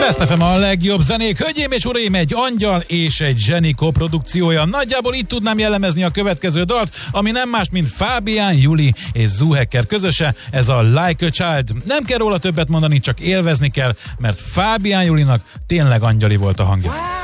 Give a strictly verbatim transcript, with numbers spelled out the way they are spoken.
Best ef em a legjobb zenék, hölgyeim és uraim, egy angyal és egy zseni koprodukciója. Nagyjából itt tudnám jellemezni a következő dalt, ami nem más, mint Fábián Juli és Zoohacker közöse, ez a Like a Child. Nem kell róla többet mondani, csak élvezni kell, mert Fábián Julinak tényleg angyali volt a hangja.